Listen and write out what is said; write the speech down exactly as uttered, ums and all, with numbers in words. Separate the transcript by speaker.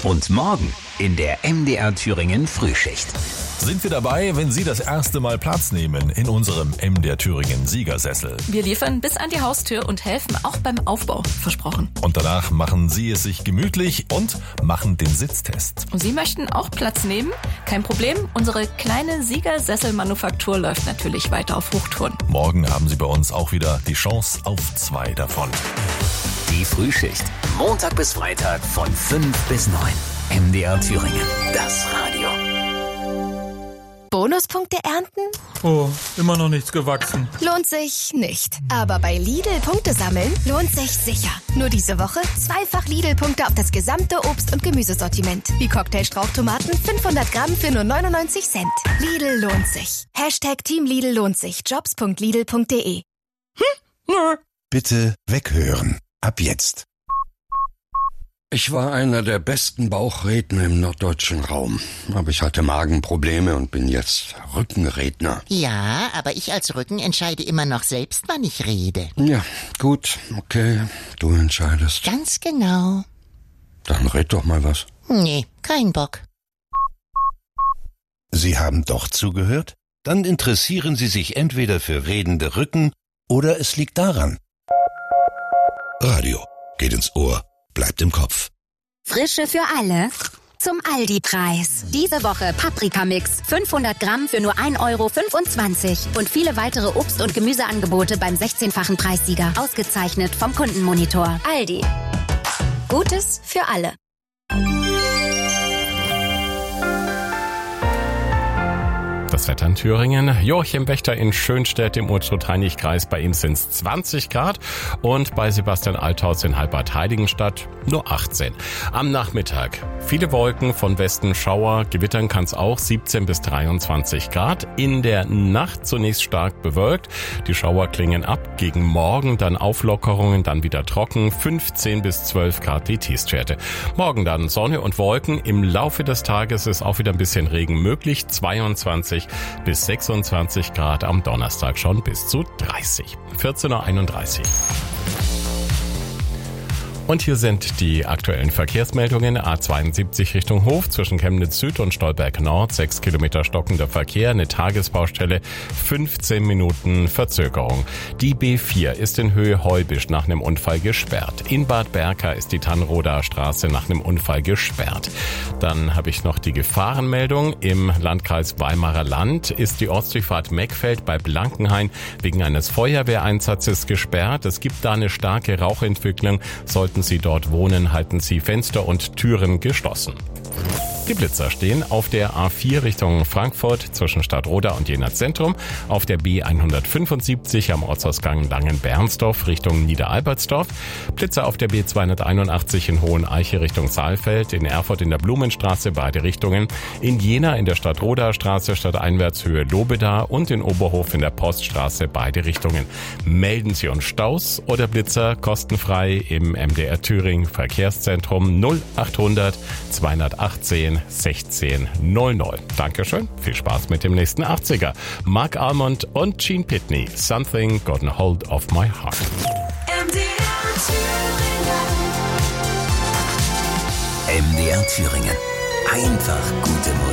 Speaker 1: Und morgen in der M D R Thüringen Frühschicht.
Speaker 2: Sind wir dabei, wenn Sie das erste Mal Platz nehmen in unserem M D R Thüringen Siegersessel?
Speaker 3: Wir liefern bis an die Haustür und helfen auch beim Aufbau, versprochen.
Speaker 2: Und danach machen Sie es sich gemütlich und machen den Sitztest.
Speaker 3: Und Sie möchten auch Platz nehmen? Kein Problem, unsere kleine Siegersesselmanufaktur läuft natürlich weiter auf Hochtouren.
Speaker 2: Morgen haben Sie bei uns auch wieder die Chance auf zwei davon.
Speaker 1: Die Frühschicht, Montag bis Freitag von fünf bis neun. M D R Thüringen, das Radio.
Speaker 4: Bonuspunkte ernten?
Speaker 5: Oh, immer noch nichts gewachsen.
Speaker 4: Lohnt sich nicht. Aber bei Lidl Punkte sammeln lohnt sich sicher. Nur diese Woche zweifach Lidl-Punkte auf das gesamte Obst- und Gemüsesortiment. Wie Cocktailstrauchtomaten fünfhundert Gramm für nur neunundneunzig Cent. Lidl lohnt sich. Hashtag Team Lidl lohnt sich. Jobs punkt lidl punkt de.
Speaker 5: Hm? Nö.
Speaker 6: Bitte weghören. Ab jetzt.
Speaker 7: Ich war einer der besten Bauchredner im norddeutschen Raum. Aber ich hatte Magenprobleme und bin jetzt Rückenredner.
Speaker 8: Ja, aber ich als Rücken entscheide immer noch selbst, wann ich rede.
Speaker 7: Ja, gut, okay, du entscheidest.
Speaker 8: Ganz genau.
Speaker 7: Dann red doch mal was.
Speaker 8: Nee, kein Bock.
Speaker 6: Sie haben doch zugehört? Dann interessieren Sie sich entweder für redende Rücken oder es liegt daran. Radio geht ins Ohr. Bleibt im Kopf.
Speaker 9: Frische für alle zum Aldi-Preis. Diese Woche Paprikamix, fünfhundert Gramm für nur ein Euro fünfundzwanzig. Und viele weitere Obst- und Gemüseangebote beim sechzehnfachen Preissieger. Ausgezeichnet vom Kundenmonitor. Aldi. Gutes für alle.
Speaker 10: Das Wetter in Thüringen. Joachim Wächter in Schönstedt im Unstrut-Heinig-Kreis. Bei ihm sind es zwanzig Grad und bei Sebastian Althaus in Halbert-Heiligenstadt nur achtzehn. Am Nachmittag viele Wolken, von Westen Schauer. Gewittern kann es auch, siebzehn bis dreiundzwanzig Grad. In der Nacht zunächst stark bewölkt. Die Schauer klingen ab. Gegen Morgen dann Auflockerungen, dann wieder trocken. fünfzehn bis zwölf Grad die Tiefstwerte. Morgen dann Sonne und Wolken. Im Laufe des Tages ist auch wieder ein bisschen Regen möglich. zweiundzwanzig bis sechsundzwanzig Grad, am Donnerstag schon bis zu dreißig. vierzehn Uhr einunddreißig. Und hier sind die aktuellen Verkehrsmeldungen. A zweiundsiebzig Richtung Hof zwischen Chemnitz Süd und Stolberg Nord. sechs Kilometer stockender Verkehr, eine Tagesbaustelle, fünfzehn Minuten Verzögerung. Die B vier ist in Höhe Heubisch nach einem Unfall gesperrt. In Bad Berka ist die Tannroder Straße nach einem Unfall gesperrt. Dann habe ich noch die Gefahrenmeldung. Im Landkreis Weimarer Land ist die Ostseefahrt Meckfeld bei Blankenhain wegen eines Feuerwehreinsatzes gesperrt. Es gibt da eine starke Rauchentwicklung. Sollten Sie dort wohnen, halten Sie Fenster und Türen geschlossen. Die Blitzer stehen auf der A vier Richtung Frankfurt zwischen Stadtroda und Jena Zentrum, auf der B hundertfünfundsiebzig am Ortsausgang Langen-Bernsdorf Richtung Niederalbertsdorf, Blitzer auf der B zweihunderteinundachtzig in Hoheneiche Richtung Saalfeld, in Erfurt in der Blumenstraße beide Richtungen, in Jena in der Stadtroda Straße stadteinwärts Höhe Lobeda und in Oberhof in der Poststraße beide Richtungen. Melden Sie uns Staus oder Blitzer kostenfrei im M D R Thüringen Verkehrszentrum null achthundert zweihundertachtzehn sechzehn null null. Dankeschön, viel Spaß mit dem nächsten achtziger. Mark Almond und Gene Pitney, Something Got a Hold of My Heart.
Speaker 1: M D R Thüringen. M D R Thüringen. Einfach gute Musik.